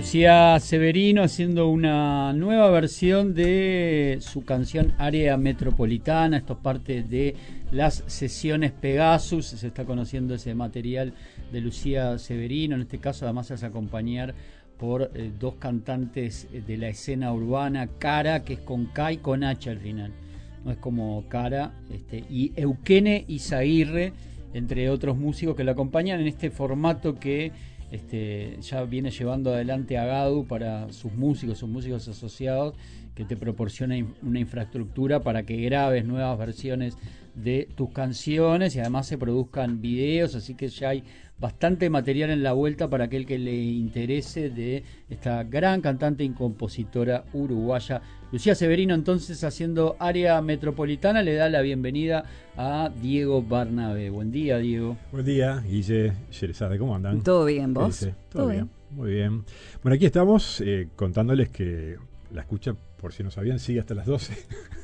Lucía Severino haciendo una nueva versión de su canción Área Metropolitana. Esto es parte de las sesiones Pegasus. Se está conociendo ese material de Lucía Severino. En este caso además se hace acompañar por dos cantantes de la escena urbana, Cara, que es con K y con H al final, no es como Cara, y Eukene Izaguirre, entre otros músicos que la acompañan en este formato que ya viene llevando adelante a Gadu para sus músicos asociados, que te proporciona una infraestructura para que grabes nuevas versiones de tus canciones y además se produzcan videos, así que ya hay bastante material en la vuelta para aquel que le interese de esta gran cantante y compositora uruguaya. Lucía Severino, entonces, haciendo Área Metropolitana, le da la bienvenida a Diego Barnabé. Buen día, Diego. Buen día, Guille, Sherezade, ¿cómo andan? ¿Todo bien, vos? ¿Todo bien? Muy bien. Bueno, aquí estamos contándoles que la escucha, por si no sabían, sigue hasta las 12.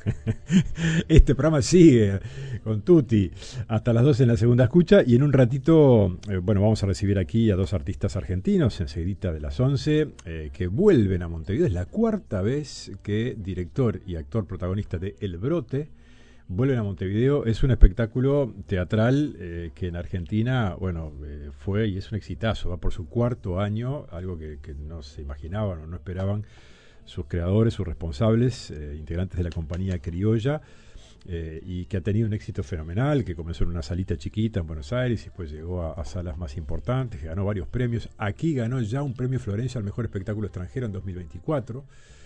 Este programa sigue con Tuti hasta las 12 en la segunda escucha, y en un ratito, vamos a recibir aquí a dos artistas argentinos, enseguidita de las 11, que vuelven a Montevideo. Es la cuarta vez que director y actor protagonista de El Brote vuelven a Montevideo. Es un espectáculo teatral que en Argentina, fue y es un exitazo. Va por su cuarto año, algo que no se imaginaban o no esperaban sus creadores, sus responsables, integrantes de la compañía criolla, y que ha tenido un éxito fenomenal, que comenzó en una salita chiquita en Buenos Aires y después llegó a salas más importantes, que ganó varios premios. Aquí ganó ya un premio Florencia al mejor espectáculo extranjero en 2024.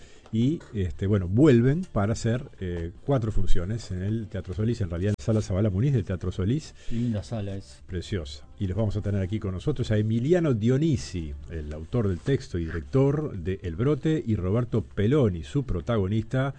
Y vuelven para hacer 4 funciones en el Teatro Solís, en realidad en la Sala Zabala Muniz del Teatro Solís. Linda sala es. Preciosa. Y los vamos a tener aquí con nosotros a Emiliano Dionisi, el autor del texto y director de El Brote, y Roberto Peloni, su protagonista,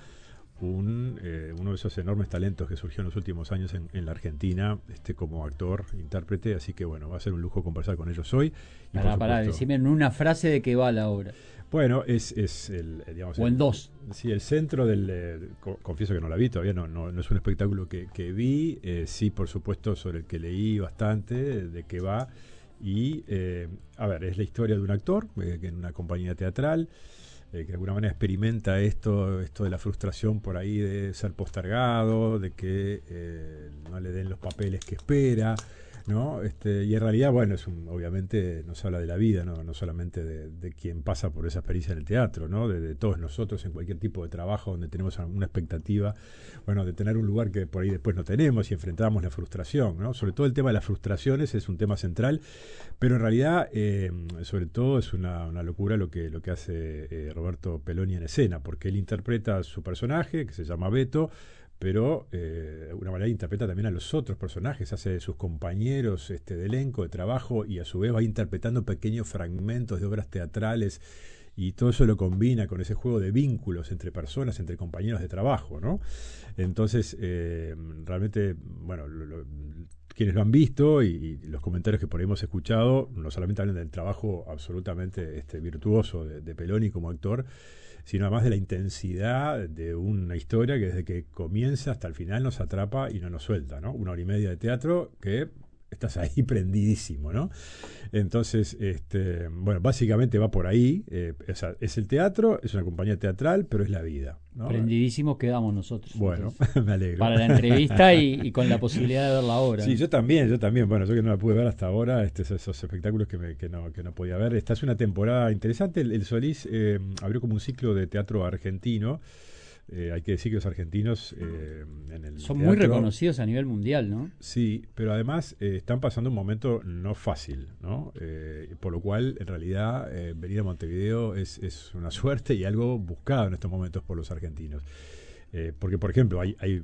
uno de esos enormes talentos que surgió en los últimos años en la Argentina, como actor, intérprete. Así que va a ser un lujo conversar con ellos hoy. Para decirme en una frase de qué va la obra. Bueno, es el, digamos... O en dos. Sí, el centro del... confieso que no la vi, todavía no es un espectáculo que vi. Sí, por supuesto, sobre el que leí bastante, de qué va. Y, es la historia de un actor que en una compañía teatral, que de alguna manera experimenta esto de la frustración por ahí de ser postergado, de que no le den los papeles que espera, ¿no? Y en realidad, obviamente no se habla de la vida, no solamente de quien pasa por esa experiencia en el teatro, ¿no? De todos nosotros en cualquier tipo de trabajo donde tenemos una expectativa, de tener un lugar que por ahí después no tenemos y enfrentamos la frustración, ¿no? Sobre todo el tema de las frustraciones es un tema central, pero en realidad, sobre todo es una locura lo que hace Roberto Peloni en escena, porque él interpreta a su personaje, que se llama Beto, pero de alguna manera interpreta también a los otros personajes, hace de sus compañeros de elenco, de trabajo, y a su vez va interpretando pequeños fragmentos de obras teatrales, y todo eso lo combina con ese juego de vínculos entre personas, entre compañeros de trabajo, ¿no? Entonces, realmente, quienes lo han visto y los comentarios que por ahí hemos escuchado, no solamente hablan del trabajo absolutamente virtuoso de Peloni como actor, sino además de la intensidad de una historia que desde que comienza hasta el final nos atrapa y no nos suelta, ¿no? 1 hora y media de teatro que estás ahí prendidísimo, ¿no? Entonces, básicamente va por ahí. Es el teatro, es una compañía teatral, pero es la vida, ¿no? Prendidísimos quedamos nosotros. Bueno, me alegro. Para la entrevista y con la posibilidad de ver la obra. Sí, yo también. Bueno, yo que no la pude ver hasta ahora, esos espectáculos que no podía ver. Esta es una temporada interesante. El Solís abrió como un ciclo de teatro argentino. Hay que decir que los argentinos en el son teatro, muy reconocidos a nivel mundial, ¿no? Sí, pero además están pasando un momento no fácil, ¿no? Por lo cual, en realidad, venir a Montevideo es una suerte y algo buscado en estos momentos por los argentinos. Porque, por ejemplo,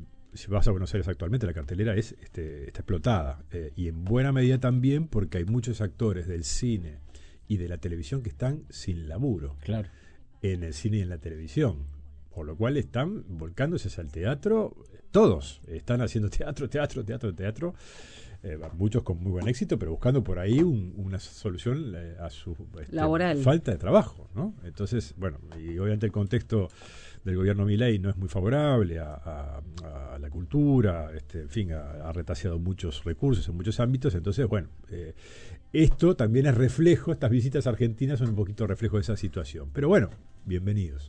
si vas a Buenos Aires actualmente, la cartelera está explotada. Y en buena medida también porque hay muchos actores del cine y de la televisión que están sin laburo. Claro. En el cine y en la televisión. Por lo cual están volcándose al teatro, todos están haciendo teatro, muchos con muy buen éxito, pero buscando por ahí una solución a su laboral, falta de trabajo, ¿no? Entonces, y obviamente el contexto del gobierno Milei no es muy favorable a la cultura, en fin, ha retaseado muchos recursos en muchos ámbitos. Entonces, bueno, esto también es reflejo, estas visitas a Argentina son un poquito reflejo de esa situación. Pero bueno, bienvenidos.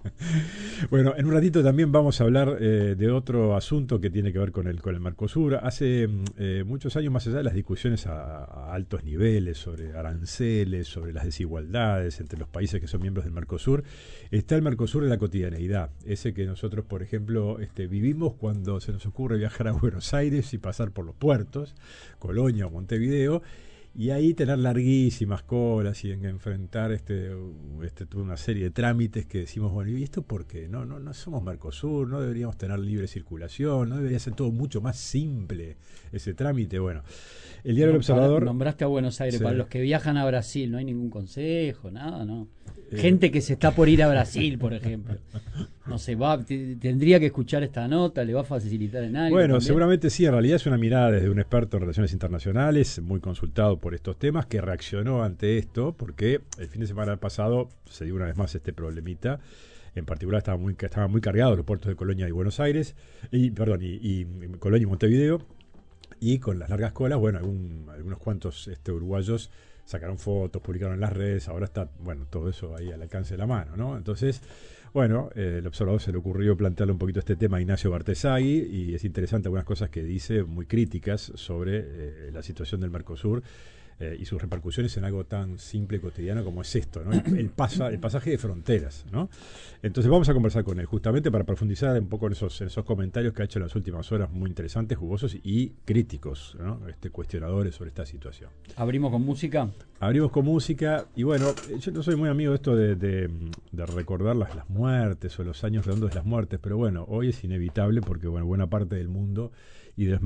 Bueno, en un ratito también vamos a hablar de otro asunto que tiene que ver con el Mercosur. Hace muchos años, más allá de las discusiones a altos niveles sobre aranceles, sobre las desigualdades entre los países que son miembros del Mercosur, está el Mercosur en la cotidianeidad. Ese que nosotros, por ejemplo, vivimos cuando se nos ocurre viajar a Buenos Aires y pasar por los puertos, Colonia o Montevideo, y ahí tener larguísimas colas y enfrentar toda una serie de trámites que decimos, bueno, ¿y esto por qué? No somos Mercosur, no deberíamos tener libre circulación, no debería ser todo mucho más simple ese trámite. Bueno, el diario El Observador... Nombraste a Buenos Aires, sí. Para los que viajan a Brasil, no hay ningún consejo, nada, ¿no? Gente que se está por ir a Brasil, por ejemplo. No sé, tendría que escuchar esta nota, le va a facilitar en algo. Bueno, también. Seguramente sí, en realidad es una mirada desde un experto en relaciones internacionales, muy consultado por estos temas, que reaccionó ante esto, porque el fin de semana pasado se dio una vez más este problemita. En particular estaban muy cargados los puertos de Colonia y Buenos Aires, y Colonia y Montevideo, y con las largas colas, bueno, algunos cuantos uruguayos sacaron fotos, publicaron en las redes, ahora está, bueno, todo eso ahí al alcance de la mano, ¿no? Entonces, bueno, el Observador se le ocurrió plantearle un poquito este tema a Ignacio Bartesagui, y es interesante algunas cosas que dice, muy críticas sobre la situación del Mercosur y sus repercusiones en algo tan simple y cotidiano como es esto, ¿no? El pasaje de fronteras, ¿no? Entonces vamos a conversar con él justamente para profundizar un poco en esos comentarios que ha hecho en las últimas horas, muy interesantes, jugosos y críticos, ¿no? Cuestionadores sobre esta situación. ¿Abrimos con música? Abrimos con música, y bueno, yo no soy muy amigo de esto de recordar las muertes o los años redondos de las muertes, pero bueno, hoy es inevitable porque, bueno, buena parte del mundo y de los